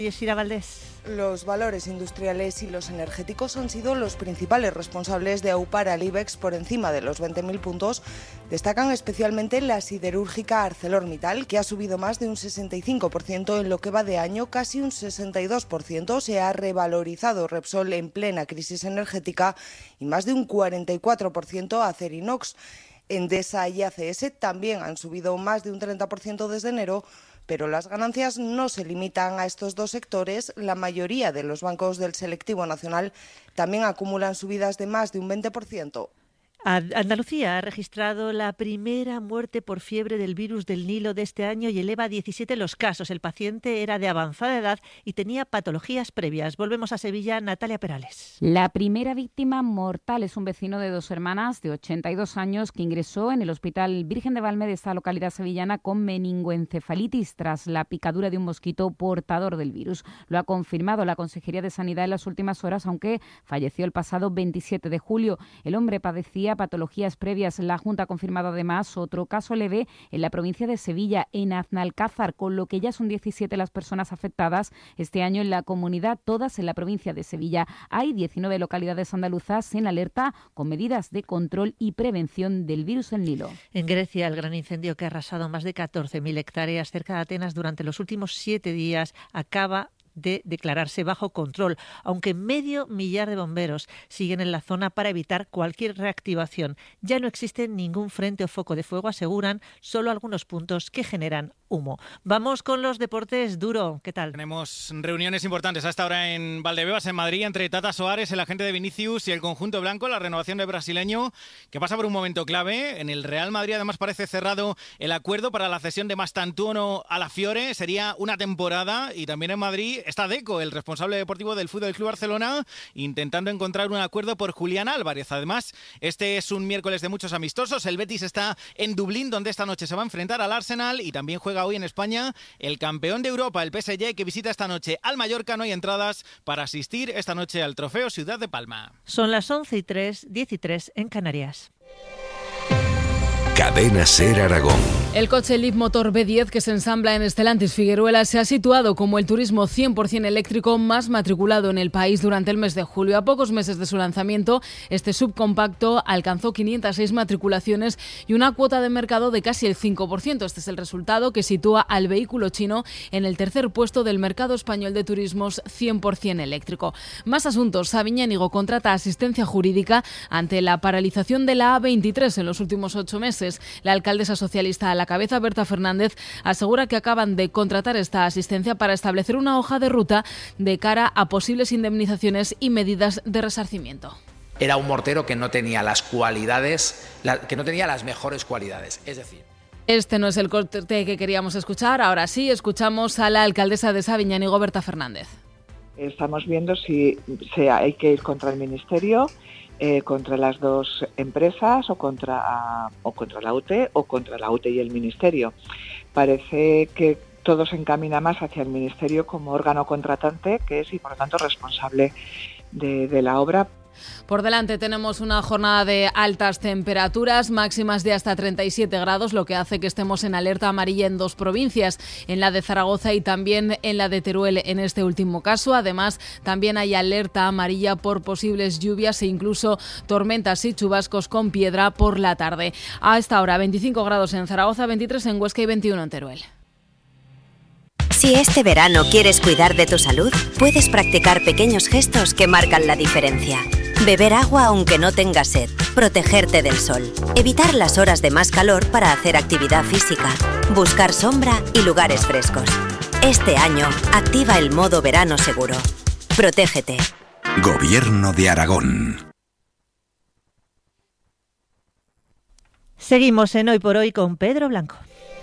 Yesira Valdés. Los valores industriales y los energéticos han sido los principales responsables de aupar al IBEX por encima de los 20.000 puntos. Destacan especialmente la siderúrgica ArcelorMittal, que ha subido más de un 65% en lo que va de año, casi un 62%. Se ha revalorizado Repsol en plena crisis energética y más de un 44% Acerinox. Endesa y ACS también han subido más de un 30% desde enero, pero las ganancias no se limitan a estos dos sectores. La mayoría de los bancos del selectivo nacional también acumulan subidas de más de un 20%. Andalucía ha registrado la primera muerte por fiebre del virus del Nilo de este año y eleva a 17 los casos. El paciente era de avanzada edad y tenía patologías previas. Volvemos a Sevilla, Natalia Perales. La primera víctima mortal es un vecino de 2 hermanas de 82 años que ingresó en el Hospital Virgen de Valme de esta localidad sevillana con meningoencefalitis tras la picadura de un mosquito portador del virus. Lo ha confirmado la Consejería de Sanidad en las últimas horas, aunque falleció el pasado 27 de julio. El hombre padecía patologías previas. La Junta ha confirmado además otro caso leve en la provincia de Sevilla, en Aznalcázar, con lo que ya son 17 las personas afectadas este año en la comunidad, todas en la provincia de Sevilla. Hay 19 localidades andaluzas en alerta con medidas de control y prevención del virus del Nilo. En Grecia, el gran incendio que ha arrasado más de 14.000 hectáreas cerca de Atenas durante los últimos 7 días acaba de declararse bajo control, aunque 500.000 de bomberos siguen en la zona para evitar cualquier reactivación. Ya no existe ningún frente o foco de fuego, aseguran, solo algunos puntos que generan humo. Vamos con los deportes. Duro, ¿qué tal? Tenemos reuniones importantes a esta hora en Valdebebas, en Madrid, entre Tata Soares, el agente de Vinicius, y el conjunto blanco, la renovación del brasileño, que pasa por un momento clave. En el Real Madrid además parece cerrado el acuerdo para la cesión de Mastantuono a la Fiore. Sería una temporada, y también en Madrid está Deco, el responsable deportivo del Fútbol Club Barcelona, intentando encontrar un acuerdo por Julián Álvarez. Además, este es un miércoles de muchos amistosos. El Betis está en Dublín, donde esta noche se va a enfrentar al Arsenal, y también juega hoy en España el campeón de Europa, el PSG, que visita esta noche al Mallorca. No hay entradas para asistir esta noche al Trofeo Ciudad de Palma. Son las 11:03 en Canarias. Cadena SER Aragón. El coche Leaf Motor B10 que se ensambla en Stellantis Figueruelas se ha situado como el turismo 100% eléctrico más matriculado en el país durante el mes de julio. A pocos meses de su lanzamiento, este subcompacto alcanzó 506 matriculaciones y una cuota de mercado de casi el 5%. Este es el resultado que sitúa al vehículo chino en el tercer puesto del mercado español de turismos 100% eléctrico. Más asuntos. Sabiñánigo contrata asistencia jurídica ante la paralización de la A23 en los últimos 8 meses. La alcaldesa socialista a la cabeza, Berta Fernández, asegura que acaban de contratar esta asistencia para establecer una hoja de ruta de cara a posibles indemnizaciones y medidas de resarcimiento. Era un mortero que no tenía las cualidades, que no tenía las mejores cualidades, es decir... Este no es el corte que queríamos escuchar. Ahora sí, escuchamos a la alcaldesa de Sabiñánigo, Berta Fernández. Estamos viendo si hay que ir contra el Ministerio, contra las dos empresas o contra la UTE o contra la UTE y el Ministerio. Parece que todo se encamina más hacia el Ministerio como órgano contratante, que es y por lo tanto responsable de la obra. Por delante tenemos una jornada de altas temperaturas, máximas de hasta 37 grados, lo que hace que estemos en alerta amarilla en 2 provincias, en la de Zaragoza y también en la de Teruel en este último caso. Además, también hay alerta amarilla por posibles lluvias e incluso tormentas y chubascos con piedra por la tarde. A esta hora 25 grados en Zaragoza, 23 en Huesca y 21 en Teruel. Si este verano quieres cuidar de tu salud, puedes practicar pequeños gestos que marcan la diferencia. Beber agua aunque no tengas sed, protegerte del sol, evitar las horas de más calor para hacer actividad física, buscar sombra y lugares frescos. Este año, activa el modo verano seguro. Protégete. Gobierno de Aragón. Seguimos en Hoy por Hoy con Pedro Blanco.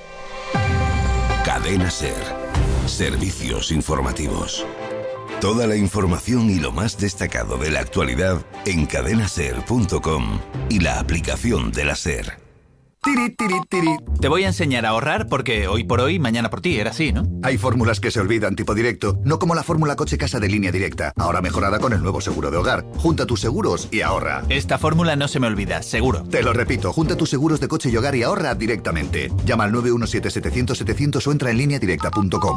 Cadena SER. Servicios informativos. Toda la información y lo más destacado de la actualidad en cadenaser.com y la aplicación de la SER. Tiri, tiri, tiri. Te voy a enseñar a ahorrar porque hoy por hoy, mañana por ti, era así, ¿no? Hay fórmulas que se olvidan, tipo directo, no como la fórmula coche-casa de Línea Directa, ahora mejorada con el nuevo seguro de hogar. Junta tus seguros y ahorra. Esta fórmula no se me olvida, seguro. Te lo repito, junta tus seguros de coche y hogar y ahorra directamente. Llama al 917-700-700 o entra en lineadirecta.com.